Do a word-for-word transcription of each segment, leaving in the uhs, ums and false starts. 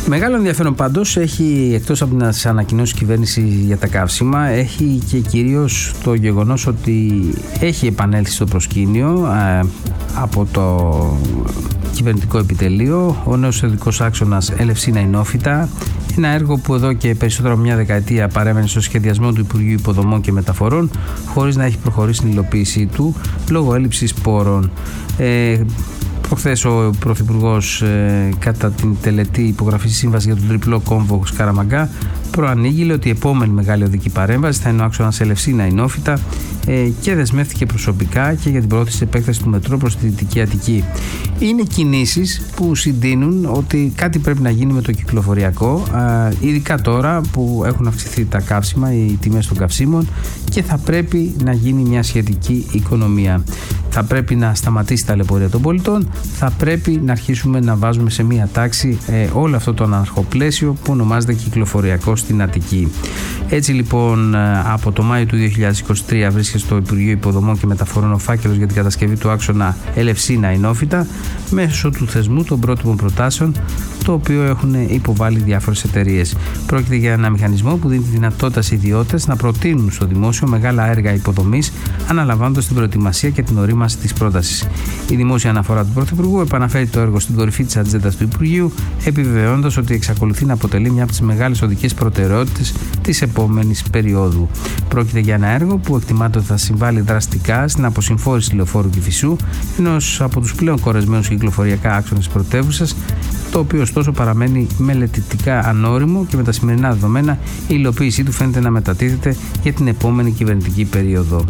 Μεγάλο ενδιαφέρον πάντως έχει, εκτός από τις ανακοινώσεις κυβέρνηση για τα καύσιμα, έχει και κυρίως το γεγονός ότι έχει επανέλθει στο προσκήνιο ε, από το κυβερνητικό επιτελείο ο νέος οδικός άξονας Ελευσίνα-Ινόφυτα, ένα έργο που εδώ και περισσότερο από μια δεκαετία παρέμενε στο σχεδιασμό του Υπουργείου Υποδομών και Μεταφορών χωρίς να έχει προχωρήσει την υλοποίησή του λόγω έλλειψης πόρων. Ε, Προχθές ο Πρωθυπουργός ε, κατά την τελετή υπογραφή στη σύμβαση για τον τριπλό κόμβο Σκαραμαγκά προανήγγειλε ότι η επόμενη μεγάλη οδική παρέμβαση θα είναι ο άξονας Ελευσίνα-Ινόφυτα ε, και δεσμεύτηκε προσωπικά και για την πρόθεση επέκταση του μετρό προς τη Δυτική Αττική. Είναι κινήσεις που συντείνουν ότι κάτι πρέπει να γίνει με το κυκλοφοριακό, ε, ειδικά τώρα που έχουν αυξηθεί τα καύσιμα, οι τιμές των καυσίμων, και θα πρέπει να γίνει μια σχετική οικονομία. Θα πρέπει να σταματήσει τα ταλαιπωρία των πολιτών, θα πρέπει να αρχίσουμε να βάζουμε σε μία τάξη ε, όλο αυτό το αναρχοπλαίσιο που ονομάζεται κυκλοφοριακό στην Αττική. Έτσι λοιπόν από το Μάιο του δύο χιλιάδες είκοσι τρία βρίσκεται στο Υπουργείο Υποδομών και Μεταφορών ο φάκελος για την κατασκευή του άξονα Ελευσίνα-Ινόφυτα μέσω του θεσμού των πρότυπων προτάσεων, το οποίο έχουν υποβάλει διάφορες εταιρείες. Πρόκειται για ένα μηχανισμό που δίνει τη δυνατότητα σε ιδιώτες να προτείνουν στο δημόσιο μεγάλα έργα υποδομής, αναλαμβάνοντας την προετοιμασία και την ορίμαση της πρότασης. Η δημόσια αναφορά του Πρωθυπουργού επαναφέρει το έργο στην κορυφή της ατζέντας του Υπουργείου, επιβεβαιώνοντας ότι εξακολουθεί να αποτελεί μια από τις μεγάλες οδικές προτεραιότητες της επόμενης περίοδου. Πρόκειται για ένα έργο που εκτιμάται ότι θα συμβάλλει δραστικά στην αποσυμφόρηση λεωφόρου Κηφισού, ενός από τους πλέον κορεσμένους κυκλοφοριακά άξονες της πρωτεύουσας, το οποίο ωστόσο παραμένει μελετητικά ανώριμο και με τα σημερινά δεδομένα η υλοποίησή του φαίνεται να μετατίθεται για την επόμενη κυβερνητική περίοδο.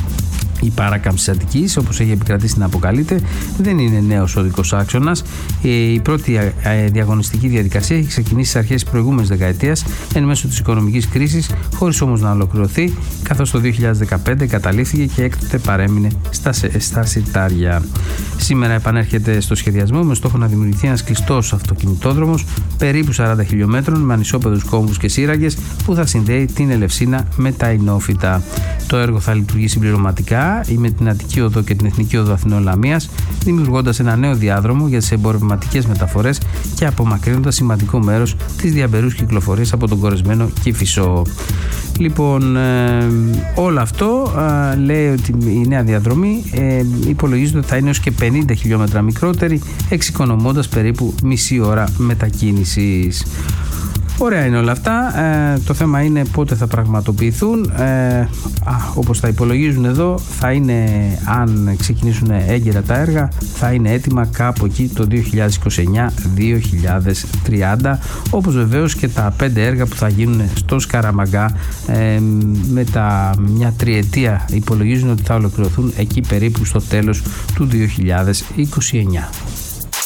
Η παράκαμψη της Αττικής, όπως έχει επικρατήσει να αποκαλείται, δεν είναι νέος οδικός άξονας. Η πρώτη διαγωνιστική διαδικασία έχει ξεκινήσει στις αρχές της προηγούμενης δεκαετίας εν μέσω της οικονομικής κρίσης, χωρίς όμως να ολοκληρωθεί, καθώς το δύο χιλιάδες δεκαπέντε καταλήφθηκε και έκτοτε παρέμεινε στα, στα συρτάρια. Σήμερα επανέρχεται στο σχεδιασμό με στόχο να δημιουργηθεί ένας κλειστός αυτοκινητόδρομος περίπου σαράντα χιλιόμετρων με ανισόπεδους κόμβους και σύραγγες που θα συνδέει την Ελευσίνα με τα Ινόφυτα. Το έργο θα λειτουργεί συμπληρωματικά ή με την Αττική Οδό και την Εθνική Οδό Αθηνών Λαμίας, δημιουργώντας ένα νέο διάδρομο για τις εμπορευματικές μεταφορές και απομακρύνοντας σημαντικό μέρος της διαμπερούς κυκλοφορίας από τον κορεσμένο Κηφισό. Λοιπόν, ε, όλο αυτό ε, λέει ότι η νέα διαδρομή ε, υπολογίζεται ότι θα είναι έως και πενήντα χιλιόμετρα μικρότερη, εξοικονομώντας περίπου μισή ώρα μετακίνησης. Ωραία είναι όλα αυτά. Ε, το θέμα είναι πότε θα πραγματοποιηθούν. Ε, α, όπως τα υπολογίζουν εδώ, θα είναι, αν ξεκινήσουν έγκαιρα τα έργα, θα είναι έτοιμα κάπου εκεί το δύο χιλιάδες είκοσι εννιά δύο χιλιάδες τριάντα, όπως βεβαίως και τα πέντε έργα που θα γίνουν στο Σκαραμαγκά ε, με τα μια τριετία υπολογίζουν ότι θα ολοκληρωθούν εκεί περίπου στο τέλος του δύο χιλιάδες είκοσι εννιά.